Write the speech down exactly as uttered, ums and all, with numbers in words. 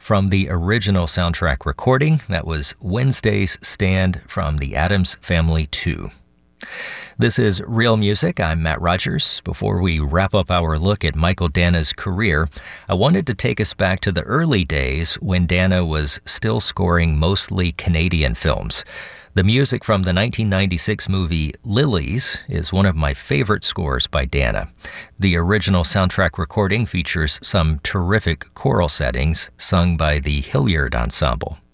from the original soundtrack recording. That was Wednesday's Stand from the Addams Family two. This is Real Music. I'm Matt Rogers. Before we wrap up our look at Michael Danna's career, I wanted to take us back to the early days when Danna was still scoring mostly Canadian films. The music from the nineteen ninety-six movie Lilies is one of my favorite scores by Danna. The original soundtrack recording features some terrific choral settings sung by the Hilliard Ensemble.